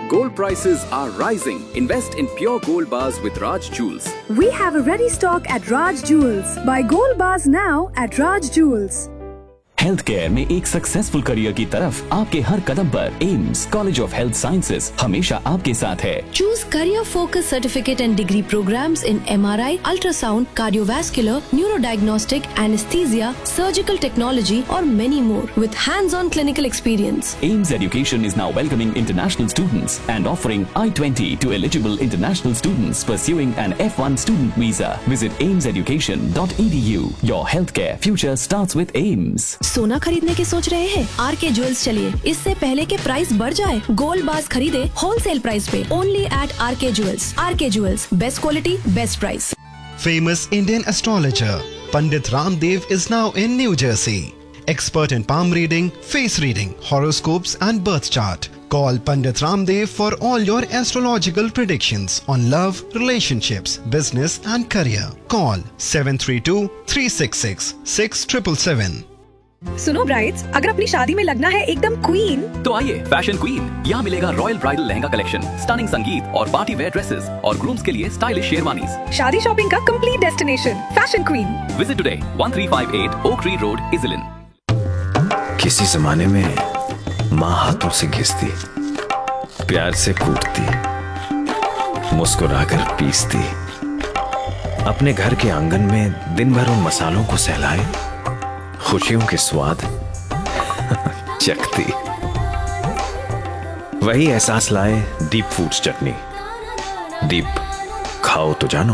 Gold prices are rising. Invest in pure gold bars with Raj Jewels. We have a ready stock at Raj Jewels. Buy gold bars now at Raj Jewels. Health care में एक successful career की तरफ आपके हर कदम पर AIIMS college of health sciences हमेशा आपके साथ है। Choose career focused certificate and degree programs in MRI, ultrasound, cardiovascular, neurodiagnostic, anesthesia, surgical technology or many more with hands-on clinical experience. AIMS Education is now welcoming international students and offering I-20 to eligible international students pursuing an F1 student visa. Visit aimseducation.edu. Your healthcare future starts with AIMS. सोना खरीदने की सोच रहे हैं? R K jewels चलिए, इससे पहले के प्राइस बढ़ जाए। गोल्ड बार्स खरीदे होलसेल प्राइस पे only eight R K jewels. R K jewels, best quality, best price. Famous Indian astrologer Pandit Ramdev is now in New Jersey. Expert in palm reading, face reading, horoscopes and birth chart. Call Pandit Ramdev for all your astrological predictions on love, relationships, business and career. Call 732-366-6777. सुनो brides, अगर अपनी शादी में लगना है एकदम queen, तो आइए फैशन क्वीन। यहाँ मिलेगा royal bridal lehenga collection, stunning संगीत और पार्टी वेयर ड्रेसेस और ग्रूम्स के लिए स्टाइलिश शेरवानीज। शादी शॉपिंग का complete destination, fashion queen. Visit today 1358 oak tree road, इजलिन। किसी जमाने में माँ हाथों से घिसती, प्यार से कूटती, मुस्कुराकर पीसती, अपने घर के आंगन में दिन भर उन मसालों को सहलाए, खुशियों के स्वाद चखती। वही एहसास लाए दीप फूड्स चटनी। दीप, खाओ तो जानो।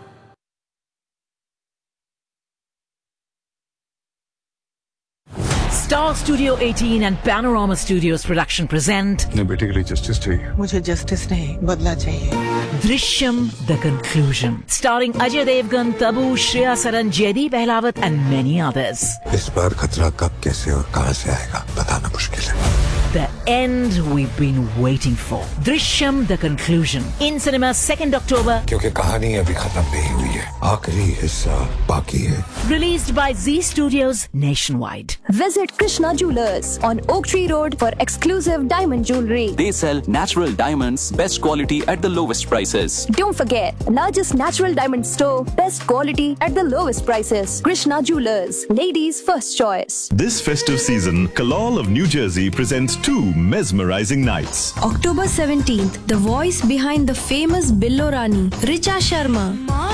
Star Studio 18 and Panorama Studios production present अपने बेटे के लिए जस्टिस चाहिए। मुझे जस्टिस नहीं, बदला चाहिए। Drishyam The Conclusion, starring Ajay Devgan, Tabu, Shreya Saran, Jaideep Ahlawat and many others. इस बार खतरा कब, कैसे और कहां से आएगा बताना मुश्किल है। The end we've been waiting for. Drishyam The Conclusion in cinema 2nd October. क्योंकि कहानी अभी खत्म नहीं हुई है, आखिरी हिस्सा बाकी है। Released by Z Studios nationwide. Visit Krishna Jewelers on Oak Tree Road for exclusive diamond jewelry. They sell natural diamonds, best quality at the lowest prices. Don't forget, largest natural diamond store, best quality at the lowest prices. Krishna Jewelers, ladies' first choice. This festive season, Kalal of New Jersey presents 2 mesmerizing nights. October 17th, the voice behind the famous Billo Rani, Richa Sharma.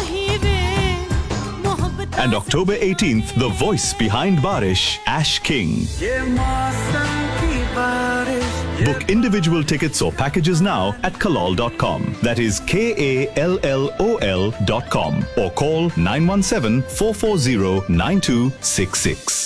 And October 18th, the voice behind Barish, Ash King. Book individual tickets or packages now at kalal.com. That is KALLOL.com or call 917-440-9266.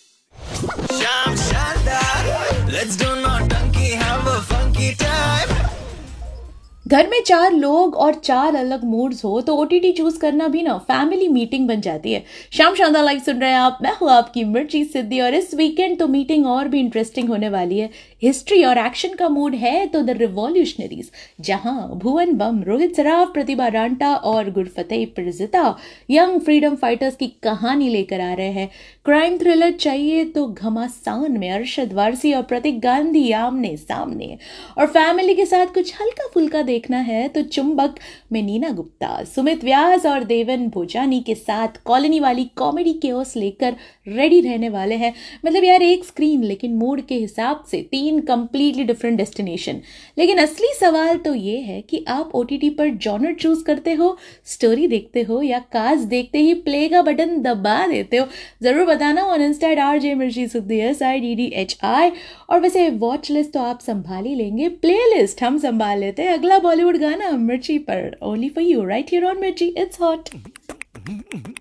Let's do naughty, have a funky time. घर में 4 लोग और 4 अलग moods हो तो OTT choose करना भी ना फैमिली मीटिंग बन जाती है। शाम शानदार लाइव सुन रहे हैं आप, मैं हूँ आपकी मिर्ची सिद्धि और इस वीकेंड तो मीटिंग और भी इंटरेस्टिंग होने वाली है। हिस्ट्री और एक्शन का मूड है तो द रिवॉल्यूशनरीज, जहां भुवन बम, रोहित सराफ, प्रतिभा रांटा और गुरफतेह पिरज़िता यंग फ्रीडम फाइटर्स की कहानी लेकर आ रहे हैं। क्राइम थ्रिलर चाहिए तो घमासान में अरशद वारसी और प्रतीक गांधी आमने सामने, और फैमिली के साथ कुछ हल्का फुल्का देखना है तो चुंबक में नीना गुप्ता, सुमित व्यास और देवन भोजानी के साथ कॉलोनी वाली कॉमेडी केओस लेकर रेडी रहने वाले हैं। मतलब यार एक स्क्रीन लेकिन मूड के हिसाब से 3 कंप्लीटली डिफरेंट डेस्टिनेशन। लेकिन असली सवाल तो ये है कि आप OTT पर जॉनर चूज करते हो, स्टोरी देखते हो या कास्ट देखते ही प्ले का बटन दबा देते हो? जरूर बताना ऑन इंस्टा @RJ मिर्ची सिद्धि SIDDHI। और वैसे वॉच लिस्ट तो आप संभाल ही लेंगे, प्ले लिस्ट हम संभाल लेते हैं। अगला बॉलीवुड गाना मिर्ची पर, only for you right here on मिर्ची, इट्स हॉट।